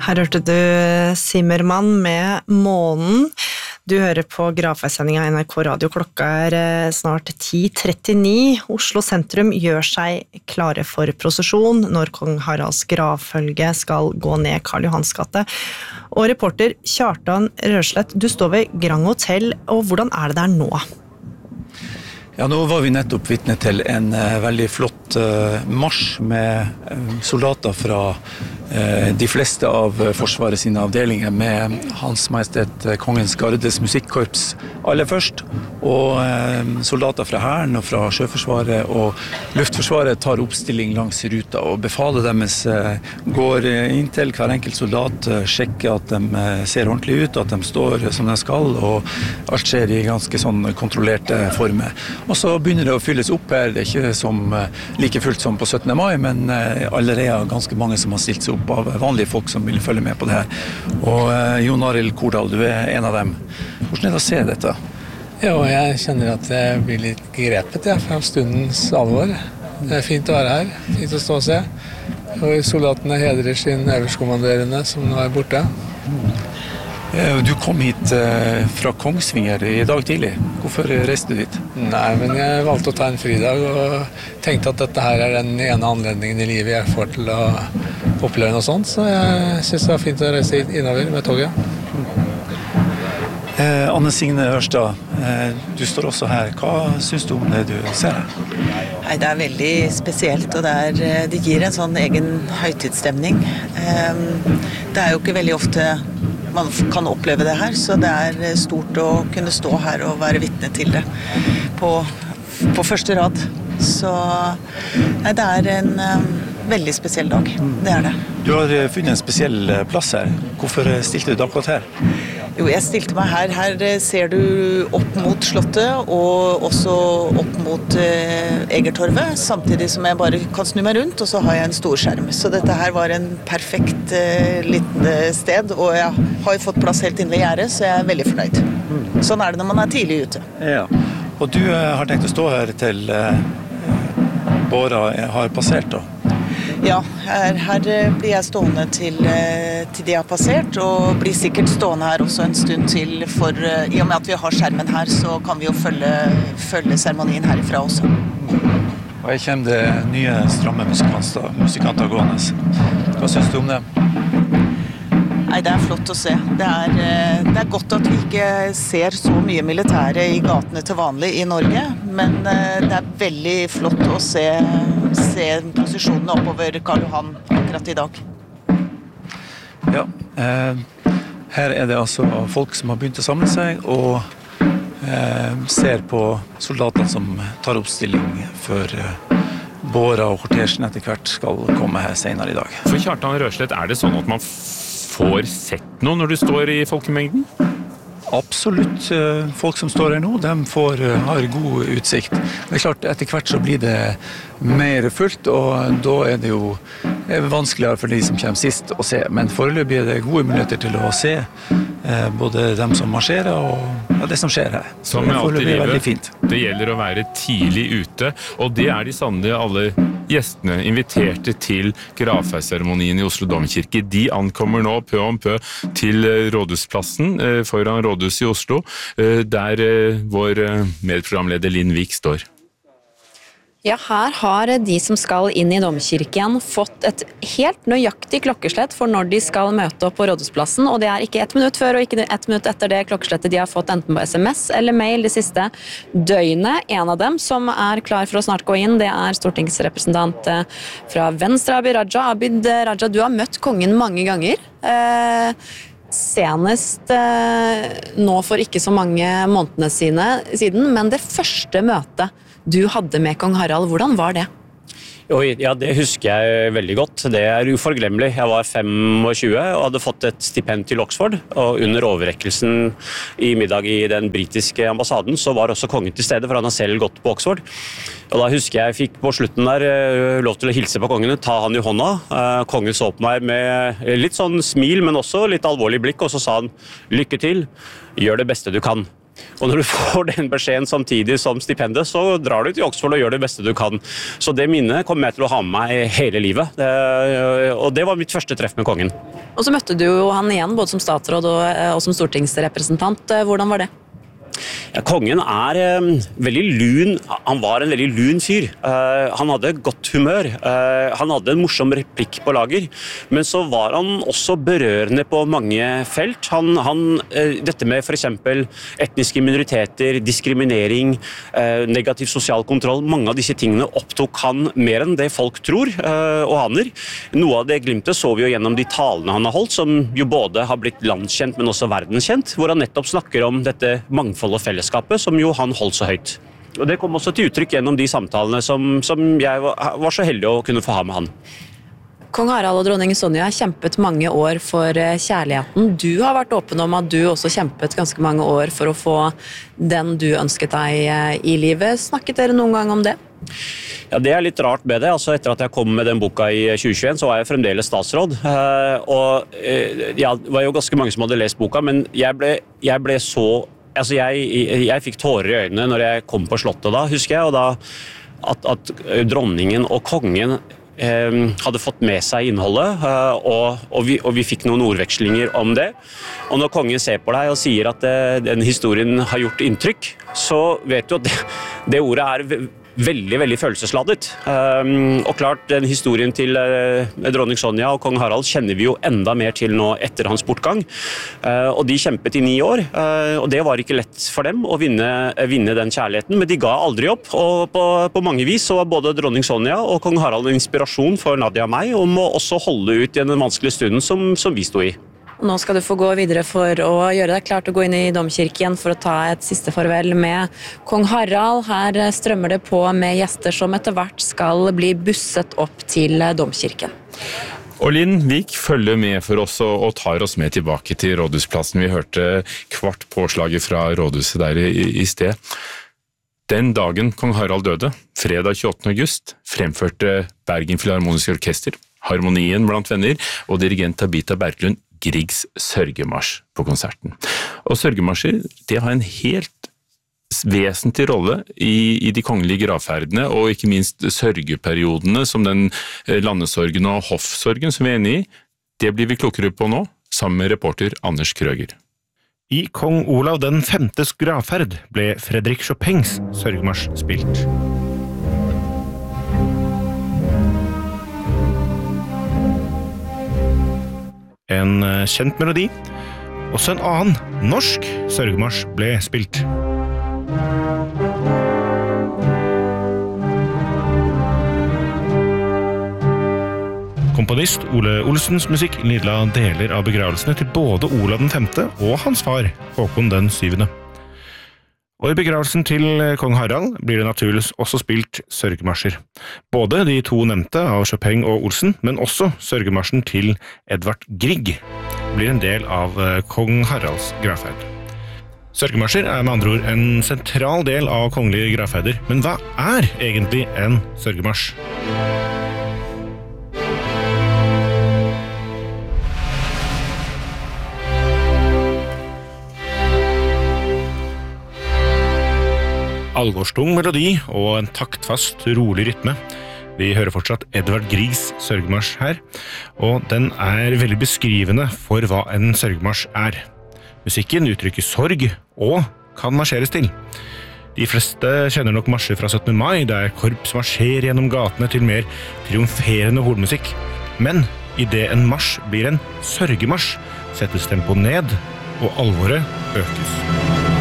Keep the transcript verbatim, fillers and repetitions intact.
Her hørte du Zimmermann med Månen. Du hører på gravferdssendingen av N R K Radio. Klokka er snart ti trettini. Oslo sentrum gjør seg klare for prosesjon når kong Haralds gravfølge skal gå ned Karl Johans gate. Og reporter Kjartan Røslett, du står ved Grand Hotel, og hvordan er det der nå? Ja, nå var vi nettopp vitne til en uh, veldig flott uh, marsj med uh, soldater fra uh, de fleste av uh, forsvaret sine avdelinger med Hans Majestet uh, Kongens Gardes musikkorps aller først, og uh, soldater fra Hæren og fra Sjøforsvaret og Luftforsvaret tar oppstilling langs ruta, og befalet deres uh, går inn til hver enkelt soldat, uh, sjekker at de uh, ser ordentlig ut, at de står som de skal, og alt skjer i ganske sånn kontrollerte former. Og så begynner det å fylles opp her. Det er ikke som, like fullt som på syttende mai, men allerede ganske mange som har stilt seg opp av vanlige folk som vil følge med på det her. Og Jon Arild Kordal, du er en av dem. Hvordan er det å se dette? Jo, jeg kjenner at jeg blir litt grepet ja, fra stundens alvor. Det er fint å være her, fint å stå og se. Og soldatene hedrer sin øverstkommanderende som nå er borte. Du kom hit fra Kongsvinger i dag tidlig. Hvorfor reiste du dit? Nei, men jeg valgte å ta en fridag og tenkte at dette her er den ene anledningen i livet jeg får til å oppleve noe sånt, så jeg synes det var fint å reise innover med toget. Eh, Anne Signe Ørstad, eh, du står også her. Hva synes du om det du ser her? Nei, det er veldig spesielt, og det, er, det gir en sånn egen høytidsstemning. Eh, det er jo ikke veldig ofte man kan oppleve det her, så det er stort å kunne stå her og være vitne til det på, på første rad. Så nei, det er en um, veldig spesiell dag, det er det. Du har funnet en spesiell plass her. Hvorfor stilte du akkurat her? Jo, jeg stilte meg her. Her ser du opp mot slottet, og også opp mot eh, Egertorvet, samtidig som jeg bare kan snu meg rundt, og så har jeg en stor skjerm. Så dette her var en perfekt eh, liten sted, og jeg har jo fått plass helt inn ved gjerdet, så jeg er veldig fornøyd. Sånn er det når man er tidlig ute. Ja, og du eh, har tenkt å stå her til eh, Båra har passert da? Ja, her, her blir jeg stående til, til de har passert, og blir sikkert stående her også en stund til, for i og med at vi har skjermen her, så kan vi jo følge, følge seremonien herifra også. Og her kommer det nye stramme musikanter, musikanter gående. Hva synes du om det? Nei, det er flott å se. Det er, det er godt at vi ikke ser så mye militære i gatene til vanlig i Norge, men det er veldig flott å se, se posisjonene oppover Karl Johan akkurat i dag. Ja, eh, her er det altså folk som har begynt å samle seg og eh, ser på soldater som tar oppstilling før eh, Båra og kortesjen etter hvert skal komme her senere i dag. For Kjartan Røslett, er det sånn at man får sett noe når du står i folkemengden? Absolutt. Folk som står her nå, de får, har god utsikt. Det er klart, etter hvert så blir det mer fullt, og da er det jo vanskeligere for de som kommer sist å se. Men foreløpig er det gode muligheter til å se eh, både dem som marsjerer og ja, det som skjer her. Som med alt i livet, det gjelder å være tidlig ute, og det er de sannelig alle gjestene inviterte til gravferdsseremonien i Oslo Domkirke. De ankommer nå pø om pø til Rådhusplassen foran Rådhuset i Oslo, der vår medprogramleder Linn Vik står. Ja, her har de som skal inn i Domkirken fått et helt nøyaktig klokkeslett for når de skal møte opp på Rådhusplassen, og det er ikke ett minutt før og ikke ett minutt etter det klokkeslettet de har fått enten på sms eller mail det siste døgnet. En av dem som er klar for å snart gå inn, det er stortingsrepresentant fra Venstre, Abid Raja. Abid Raja, du har møtt kongen mange ganger. Eh, senest eh, nå for ikke så mange månedene sine, siden, men det første møtet du hadde med kong Harald, hvordan var det? Jo, ja, det husker jeg veldig godt. Det er uforglemmelig. Jeg var tjuefem og hadde fått et stipend til Oxford, og under overrekkelsen i middag i den britiske ambassaden så var også kongen til stede, for han har selv gått på Oxford. Og da husker jeg fikk på slutten der lov til å hilse på kongen, ta han i hånda. Kongen så på meg med litt sånn smil, men også litt alvorlig blikk, og så sa han, lykke til, gjør det beste du kan. Og når du får den beskjeden samtidig som stipendet, så drar du til Oxford og gjør det beste du kan. Så det minnet kommer jeg til å ha med meg hele livet. Det, og det var mitt første treff med kongen. Og så møtte du jo han igjen, både som statsråd og, og som stortingsrepresentant. Hvordan var det? Ja, kongen er eh, veldig lun, han var en veldig lun fyr. Eh, han hadde godt humør, eh, han hadde en morsom replikk på lager, men så var han også berørende på mange felt. Han, han, eh, dette med for eksempel etniske minoriteter, diskriminering, eh, negativ sosial kontroll, mange av disse tingene opptok han mer enn det folk tror eh, og aner. Noe av det glimtet så vi jo gjennom de talene han har holdt, som jo både har blitt landskjent, men også verdenskjent, hvor han nettopp snakker om dette mangfoldet og fellesskapet, som jo han holdt så høyt. Og det kom også til uttrykk gjennom de samtalene som, som jeg var, var så heldig å kunne få ha med han. Kong Harald og dronning Sonja har kjempet mange år for kjærligheten. Du har vært åpen om at du også kjempet ganske mange år for å få den du ønsket deg i livet. Snakket dere noen gang om det? Ja, det er litt rart med det. Altså, etter at jeg kom med den boka i tjue tjueen, så var jeg fremdeles statsråd. Og ja, det var jo ganske mange som hadde lest boka, men jeg ble, jeg ble så Altså jeg, jeg, jeg fikk tårer i øynene når jeg kom på slottet da, husker jeg, og da at, at dronningen og kongen eh, hadde fått med seg innholdet, eh, og, og, vi, og vi fikk noen ordvekslinger om det. Og når kongen ser på deg og sier at eh, den historien har gjort inntrykk, så vet du at det, det ordet er veldig, veldig følelsesladet. Um, og klart, den historien til uh, dronning Sonja og kong Harald kjenner vi jo enda mer til nå etter hans bortgang. Uh, og de kjempet i ni år, uh, og det var ikke lett for dem å vinne, vinne den kjærligheten, men de ga aldri opp. Og på, på mange vis så var både dronning Sonja og kong Harald en inspirasjon for Nadia og meg om å også holde ut i den vanskelige stunden som, som vi sto i. Nå skal du få gå videre for å gjøre deg klart å gå inn i domkirken for å ta et siste farvel med kong Harald. Her strømmer det på med gjester som etter hvert skal bli busset opp til domkirken. Og Linn Vik følger med for oss og tar oss med tilbake til rådhusplassen. Vi hørte kvart påslaget fra rådhuset der i, i sted. Den dagen kong Harald døde, fredag tjueåttende august, fremførte Bergen Filharmoniske Orkester, Harmonien blant venner og dirigent Tabita Berglund Griegs sørgemarsj på konserten. Og sørgemarsjer, det har en helt vesentlig rolle i, i de kongelige gravferdene, og ikke minst sørgeperiodene som den landesorgen og hoffsorgen som vi er inne i. Det blir vi klokere på nå, sammen med reporter Anders Krøger. I kong Olav den femtes gravferd ble Fredrik Chopins sørgemarsj spilt. En kjent melodi, også en annen norsk sørgemarsj ble spilt. Komponist Ole Olsens musikk nydla deler av begravelsene til både Olav den femte og hans far, Håkon den syvende. Og i begravelsen til kong Harald blir det naturligvis også spilt sørgemarsjer. Både de to nevnte av Chopin og Olsen, men også sørgemarsjen til Edvard Grieg blir en del av kong Haralds gravferd. Sørgemarsjer er med andre ord en sentral del av kongelige gravferder, men hva er egentlig en sørgemarsj? Alvorstung melodi og en taktfast, rolig rytme. Vi hører fortsatt Edvard Griegs sørgemarsj her, og den er veldig beskrivende for hva en sørgemarsj er. Musikken uttrykker sorg og kan marsjeres til. De fleste kjenner nok marsjer fra syttende mai, der korps marsjerer gjennom gatene til mer triumferende hornmusikk. Men i det en marsj blir en sørgemarsj, settes tempoet ned, og alvoret økes.